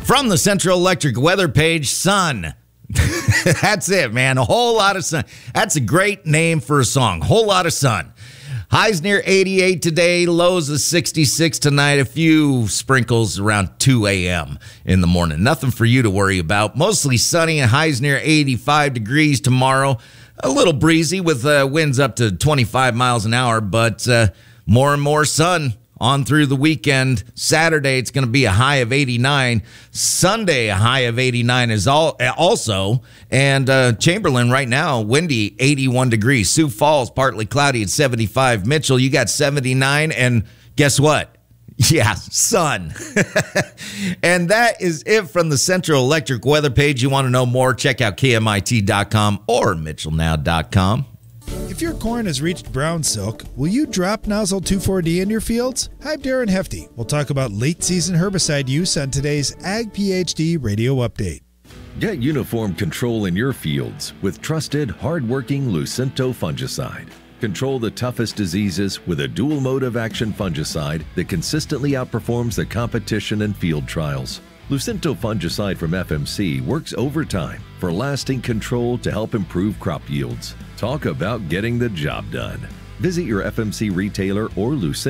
From the Central Electric weather page, sun. That's it, man. A whole lot of sun. That's a great name for a song. Whole lot of sun. Highs near 88 today. Lows of 66 tonight. A few sprinkles around 2 a.m. in the morning. Nothing for you to worry about. Mostly sunny and highs near 85 degrees tomorrow. A little breezy with winds up to 25 miles an hour, but more and more sun on through the weekend. Saturday, it's going to be a high of 89. Sunday, a high of 89 is also. And Chamberlain right now, windy, 81 degrees. Sioux Falls, partly cloudy at 75. Mitchell, you got 79. And guess what? Yeah, sun. And that is it from the Central Electric weather page. You want to know more, check out KMIT.com or MitchellNow.com. If your corn has reached brown silk, will you drop nozzle 2,4-D in your fields? Hi, I'm Darren Hefty. We'll talk about late season herbicide use on today's Ag PhD radio update. Get uniform control in your fields with trusted, hard-working Lucento fungicide. Control the toughest diseases with a dual mode of action fungicide that consistently outperforms the competition in field trials. Lucento fungicide from FMC works overtime for lasting control to help improve crop yields. Talk about getting the job done. Visit your FMC retailer or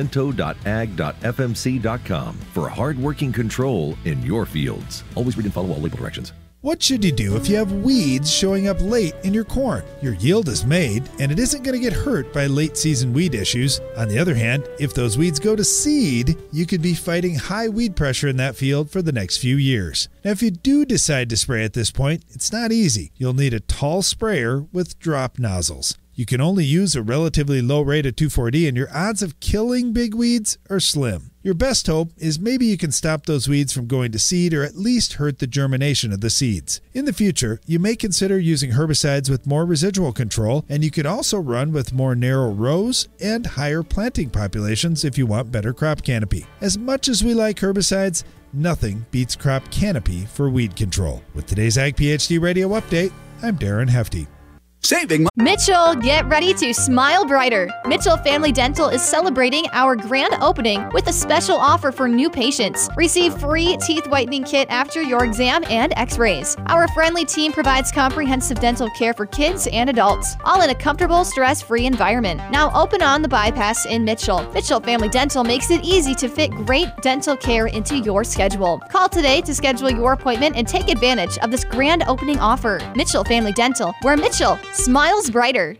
lucento.ag.fmc.com for hard-working control in your fields. Always read and follow all label directions. What should you do if you have weeds showing up late in your corn? Your yield is made, and it isn't going to get hurt by late season weed issues. On the other hand, if those weeds go to seed, you could be fighting high weed pressure in that field for the next few years. Now, if you do decide to spray at this point, it's not easy. You'll need a tall sprayer with drop nozzles. You can only use a relatively low rate of 2,4-D, and your odds of killing big weeds are slim. Your best hope is maybe you can stop those weeds from going to seed or at least hurt the germination of the seeds. In the future, you may consider using herbicides with more residual control, and you could also run with more narrow rows and higher planting populations if you want better crop canopy. As much as we like herbicides, nothing beats crop canopy for weed control. With today's Ag PhD radio update, I'm Darren Hefty. Saving Mitchell, get ready to smile brighter. Mitchell Family Dental is celebrating our grand opening with a special offer for new patients. Receive free teeth whitening kit after your exam and x-rays. Our friendly team provides comprehensive dental care for kids and adults, all in a comfortable, stress-free environment. Now open on the bypass in Mitchell. Mitchell Family Dental makes it easy to fit great dental care into your schedule. Call today to schedule your appointment and take advantage of this grand opening offer. Mitchell Family Dental, where Mitchell smiles brighter.